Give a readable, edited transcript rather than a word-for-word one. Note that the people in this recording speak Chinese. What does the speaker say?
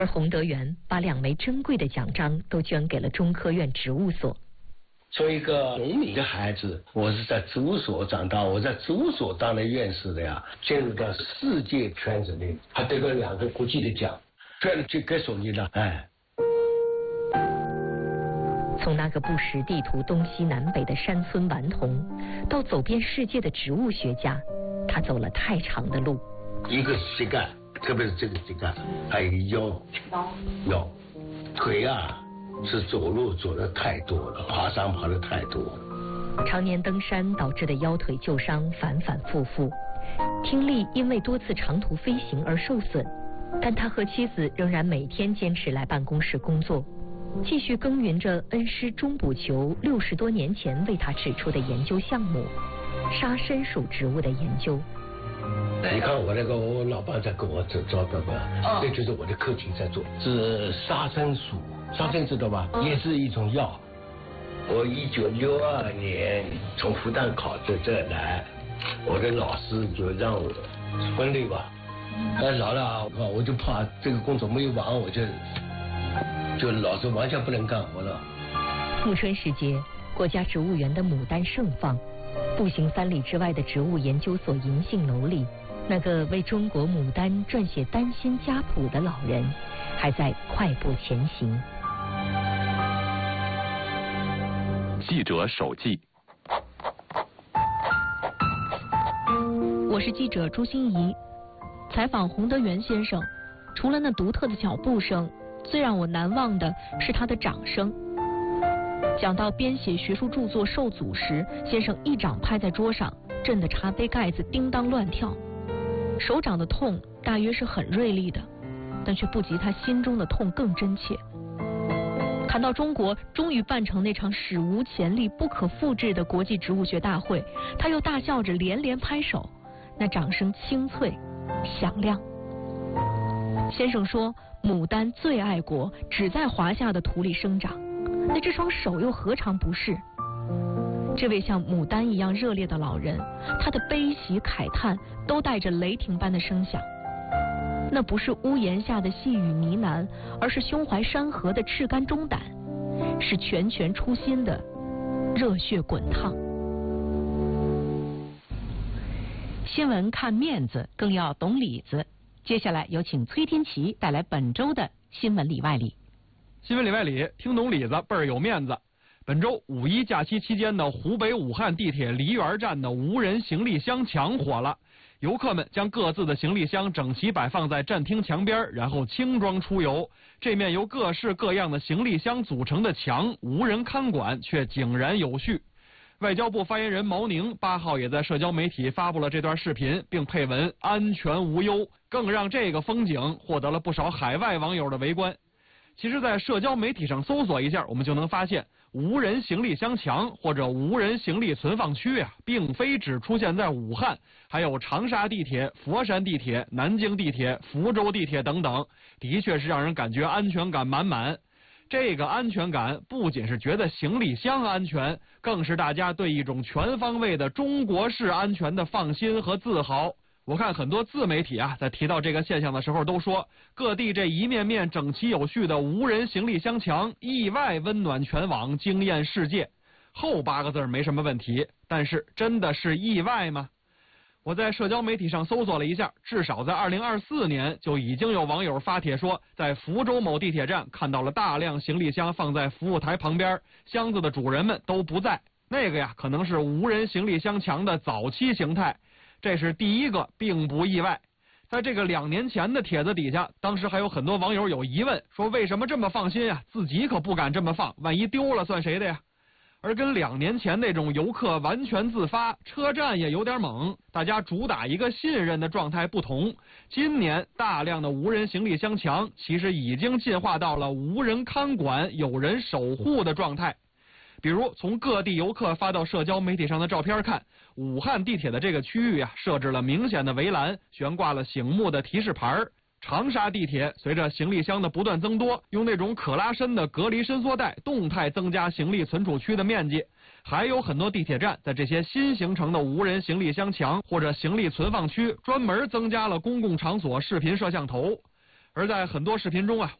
而洪德元把2枚珍贵的奖章都捐给了中科院植物所。 作为一个农民的孩子，我是在植物所长大，我在植物所当了院士的呀，进入到世界圈子里，还得了2个国际的奖，捐就给手里了，哎。 从那个不识地图东西南北的山村顽童，到走遍世界的植物学家，他走了太长的路。 一个膝盖，特别是这个膝盖，还有腰，腿啊是走路走的太多了，爬山爬的太多了。 常年登山导致的腰腿旧伤反反复复，听力因为多次长途飞行而受损，但他和妻子仍然每天坚持来办公室工作。继续耕耘着恩师钟补求60多年前为他指出的研究项目——沙参属植物的研究。 你看我老伴在跟我找的吧，这就是我的课题在做，是沙参属，沙参知道吧？也是一种药。我1962年从复旦考到这来，我的老师就让我分类吧。老了我就怕这个工作没有完，我就老是完全不能干活了。 暮春时节，国家植物园的牡丹盛放，步行3里之外的植物研究所银杏楼里，那个为中国牡丹撰写丹心家谱的老人，还在快步前行。 记者手记。 我是记者朱欣怡，采访洪德元先生，除了那独特的脚步声，最让我难忘的是他的掌声。讲到编写学术著作受阻时，先生一掌拍在桌上，震得茶杯盖子叮当乱跳。手掌的痛大约是很锐利的，但却不及他心中的痛更真切。谈到中国终于办成那场史无前例、不可复制的国际植物学大会，他又大笑着连连拍手，那掌声清脆响亮。先生说，牡丹最爱国，只在华夏的土里生长，那这双手又何尝不是？这位像牡丹一样热烈的老人，他的悲喜慨叹都带着雷霆般的声响。那不是屋檐下的细语呢喃，而是胸怀山河的赤肝忠胆，是拳拳出心的热血滚烫。 新闻看面子，更要懂里子。接下来有请崔天琪带来本周的新闻里外里。 新闻里外里，听懂里子倍儿有面子。本周5·1假期期间的湖北武汉地铁梨园站的无人行李箱墙火了，游客们将各自的行李箱整齐摆放在站厅墙边，然后轻装出游。这面由各式各样的行李箱组成的墙无人看管，却井然有序。外交部发言人毛宁8号也在社交媒体发布了这段视频，并配文安全无忧，更让这个风景获得了不少海外网友的围观。其实在社交媒体上搜索一下，我们就能发现无人行李箱墙或者无人行李存放区并非只出现在武汉，还有长沙地铁、佛山地铁、南京地铁、福州地铁等等，的确是让人感觉安全感满满。这个安全感不仅是觉得行李箱安全，更是大家对一种全方位的中国式安全的放心和自豪。我看很多自媒体在提到这个现象的时候都说，各地这一面面整齐有序的无人行李箱墙意外温暖全网，惊艳世界。后8个字没什么问题，但是真的是意外吗？我在社交媒体上搜索了一下，至少在2024年就已经有网友发帖说，在福州某地铁站看到了大量行李箱放在服务台旁边，箱子的主人们都不在。那个可能是无人行李箱墙的早期形态。这是第一个，并不意外。在这个2年前的帖子底下，当时还有很多网友有疑问，说为什么这么放心自己可不敢这么放，万一丢了算谁的呀？而跟2年前那种游客完全自发，车站也有点猛，大家主打一个信任的状态不同，今年大量的无人行李箱墙其实已经进化到了无人看管、有人守护的状态。比如从各地游客发到社交媒体上的照片看，武汉地铁的这个区域设置了明显的围栏，悬挂了醒目的提示牌。长沙地铁随着行李箱的不断增多，用那种可拉伸的隔离伸缩带动态增加行李存储区的面积。还有很多地铁站在这些新形成的无人行李箱墙或者行李存放区专门增加了公共场所视频摄像头。 而在很多视频中啊，